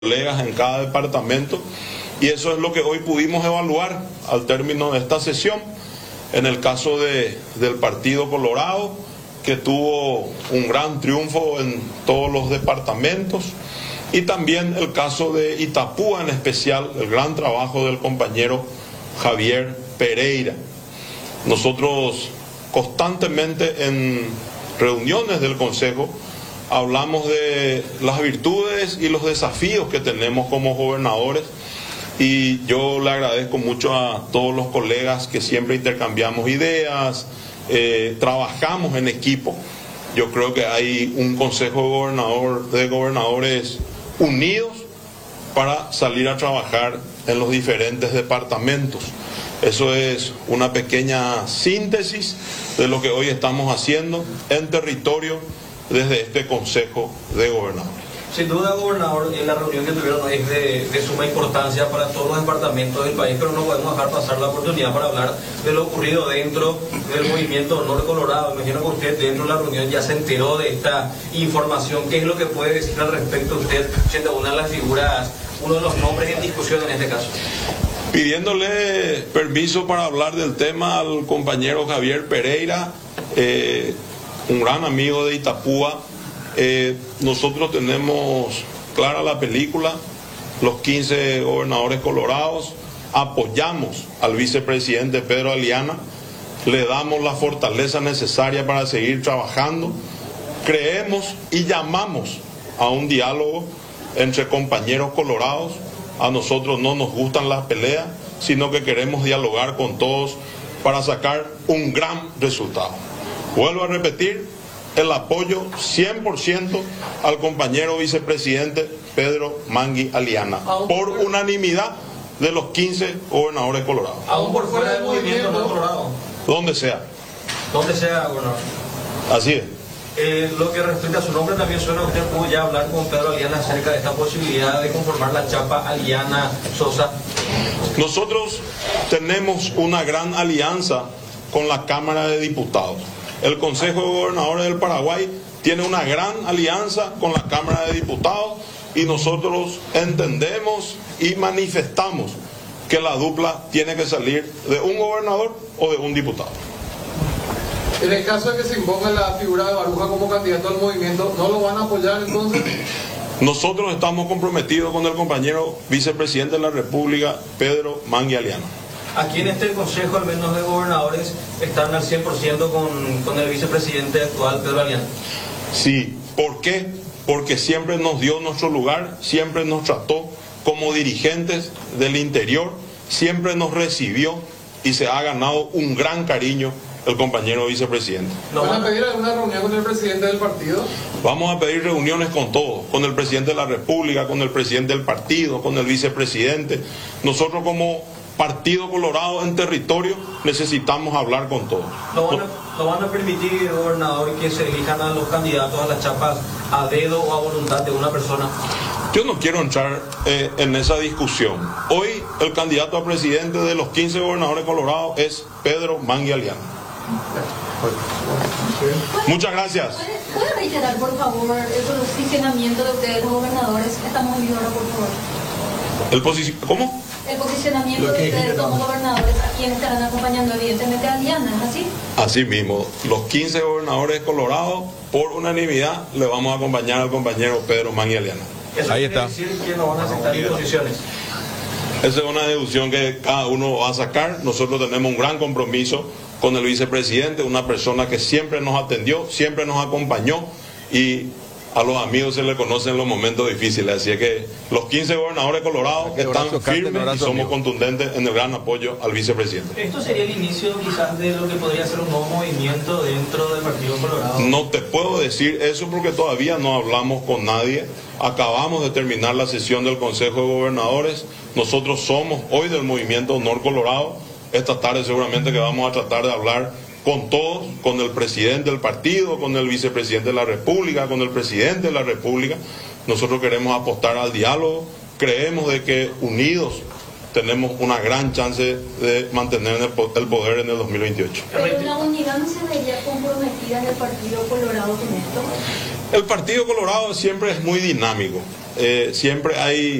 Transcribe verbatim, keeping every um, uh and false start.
colegas en cada departamento, y eso es lo que hoy pudimos evaluar al término de esta sesión. En el caso de, del Partido Colorado, que tuvo un gran triunfo en todos los departamentos, y también el caso de Itapúa, en especial el gran trabajo del compañero Javier Pereira. Nosotros constantemente en reuniones del Consejo hablamos de las virtudes y los desafíos que tenemos como gobernadores, y yo le agradezco mucho a todos los colegas que siempre intercambiamos ideas, eh, trabajamos en equipo. Yo creo que hay un Consejo de, gobernador, de Gobernadores unidos para salir a trabajar en los diferentes departamentos. Eso es una pequeña síntesis de lo que hoy estamos haciendo en territorio desde este Consejo de Gobernadores. Sin duda, gobernador, en la reunión que tuvieron hoy es de, de suma importancia para todos los departamentos del país, pero no podemos dejar pasar la oportunidad para hablar de lo ocurrido dentro del movimiento Norte Colorado. Me imagino que usted dentro de la reunión ya se enteró de esta información. ¿Qué es lo que puede decir al respecto usted, siendo una de las figuras, uno de los nombres en discusión en este caso? Pidiéndole permiso para hablar del tema al compañero Javier Pereira, eh, un gran amigo de Itapúa. Eh, nosotros tenemos clara la película, los quince gobernadores colorados, apoyamos al vicepresidente Pedro Aliana, le damos la fortaleza necesaria para seguir trabajando, creemos y llamamos a un diálogo entre compañeros colorados. A nosotros no nos gustan las peleas, sino que queremos dialogar con todos para sacar un gran resultado. Vuelvo a repetir, el apoyo cien por ciento al compañero vicepresidente Pedro Mangui Aliana, por unanimidad de los quince gobernadores colorados. Aún por fuera del movimiento no colorado. Donde sea. Donde sea, gobernador. Así es. Eh, lo que respecta a su nombre, también suena, usted pudo ya hablar con Pedro Aliana acerca de esta posibilidad de conformar la chapa Aliana-Sosa. Nosotros tenemos una gran alianza con la Cámara de Diputados. El Consejo de Gobernadores del Paraguay tiene una gran alianza con la Cámara de Diputados, y nosotros entendemos y manifestamos que la dupla tiene que salir de un gobernador o de un diputado. En el caso de que se imponga la figura de Baruja como candidato al movimiento, ¿no lo van a apoyar entonces? Nosotros estamos comprometidos con el compañero vicepresidente de la República, Pedro Mangui Aliana. Aquí en este Consejo, al menos de gobernadores, están al cien por ciento con, con el vicepresidente actual, Pedro Aliana. Sí, ¿por qué? Porque siempre nos dio nuestro lugar, siempre nos trató como dirigentes del interior, siempre nos recibió y se ha ganado un gran cariño el compañero vicepresidente. ¿Van a pedir alguna reunión con el presidente del partido? Vamos a pedir reuniones con todos, con el presidente de la República, con el presidente del partido, con el vicepresidente. Nosotros como Partido Colorado en territorio necesitamos hablar con todos. ¿No van a, no van a permitir, gobernador, que se elijan a los candidatos a las chapas a dedo o a voluntad de una persona? Yo no quiero entrar eh, en esa discusión. Hoy el candidato a presidente de los quince gobernadores colorados es Pedro Mangui Aliana. Muchas gracias. ¿Puede reiterar, por favor, el posicionamiento de ustedes, los gobernadores? Estamos en vivo ahora, por favor. El posi ¿Cómo? El posicionamiento de ustedes como gobernadores, a quienes estarán acompañando, evidentemente, a Aliana, ¿es así? Así mismo, los quince gobernadores colorados, por unanimidad, le vamos a acompañar al compañero Pedro Mangui Aliana. Eso Ahí quiere está. decir que no van a aceptar imposiciones. Esa es una deducción que cada uno va a sacar. Nosotros tenemos un gran compromiso con el vicepresidente, una persona que siempre nos atendió, siempre nos acompañó, y a los amigos se les conoce en los momentos difíciles. Así es que los quince gobernadores colorados están firmes y somos contundentes en el gran apoyo al vicepresidente. ¿Esto sería el inicio quizás de lo que podría ser un nuevo movimiento dentro del Partido Colorado? No te puedo decir eso porque todavía no hablamos con nadie. Acabamos de terminar la sesión del Consejo de Gobernadores. Nosotros somos hoy del movimiento Norte Colorado. Esta tarde seguramente que vamos a tratar de hablar con todos, con el presidente del partido, con el vicepresidente de la República, con el presidente de la República. Nosotros queremos apostar al diálogo. Creemos de que unidos tenemos una gran chance de mantener el poder en el dos mil veintiocho. ¿Pero la unidad no se vería comprometida en el Partido Colorado con esto? El Partido Colorado siempre es muy dinámico, eh, siempre hay